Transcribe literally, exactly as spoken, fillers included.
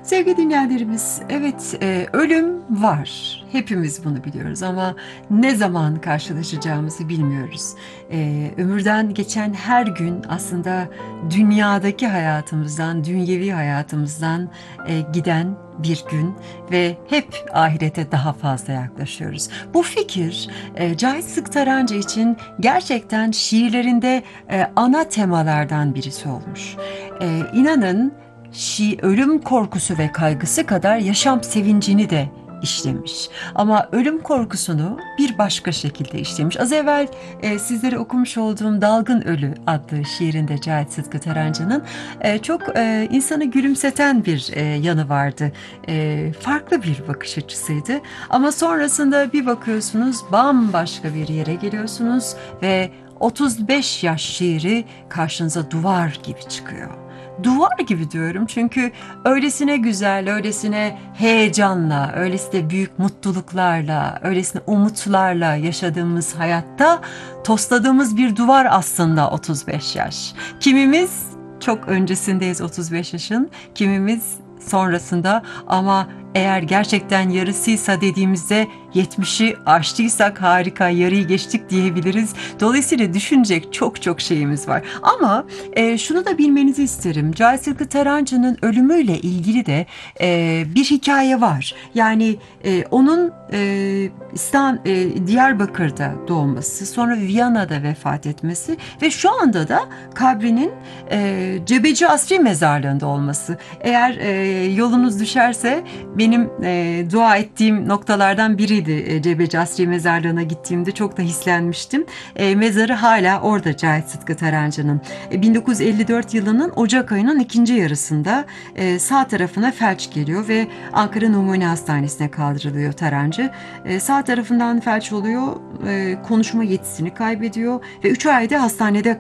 Sevgili dinleyenlerimiz, evet, e, ölüm var. Hepimiz bunu biliyoruz ama ne zaman karşılaşacağımızı bilmiyoruz. E, ömürden geçen her gün aslında dünyadaki hayatımızdan, dünyevi hayatımızdan e, giden bir gün ve hep ahirete daha fazla yaklaşıyoruz. Bu fikir e, Cahit Sıtkı Tarancı için gerçekten şiirlerinde e, ana temalardan birisi olmuş. E, inanın, Şi ölüm korkusu ve kaygısı kadar yaşam sevincini de işlemiş. Ama ölüm korkusunu bir başka şekilde işlemiş. Az evvel e, sizlere okumuş olduğum Dalgın Ölü adlı şiirinde Cahit Sıtkı Tarancı'nın e, çok e, insanı gülümseten bir e, yanı vardı. E, farklı bir bakış açısıydı. Ama sonrasında bir bakıyorsunuz, bambaşka bir yere geliyorsunuz ve otuz beş yaş şiiri karşınıza duvar gibi çıkıyor. Duvar gibi diyorum çünkü öylesine güzel, öylesine heyecanla, öylesine büyük mutluluklarla, öylesine umutlarla yaşadığımız hayatta tosladığımız bir duvar aslında otuz beş yaş. Kimimiz çok öncesindeyiz otuz beş yaşın, kimimiz sonrasında, ama eğer gerçekten yarısıysa dediğimizde yetmişi aştıysak harika, yarıyı geçtik diyebiliriz. Dolayısıyla düşünecek çok çok şeyimiz var. Ama e, şunu da bilmenizi isterim. Cahit Sıtkı Tarancı'nın ölümüyle ilgili de e, bir hikaye var. Yani e, onun e, İstan, e, Diyarbakır'da doğması, sonra Viyana'da vefat etmesi ve şu anda da kabrinin e, Cebeci Asri Mezarlığı'nda olması. Eğer e, yolunuz düşerse, benim e, dua ettiğim noktalardan biriydi e, Cebeci Asri Mezarlığı'na gittiğimde, çok da hislenmiştim. E, mezarı hala orada Cahit Sıtkı Tarancı'nın. E, bin dokuz yüz elli dört yılının Ocak ayının ikinci yarısında e, sağ tarafına felç geliyor ve Ankara Numune Hastanesi'ne kaldırılıyor Tarancı. E, sağ tarafından felç oluyor, e, konuşma yetisini kaybediyor ve üç ayda hastanede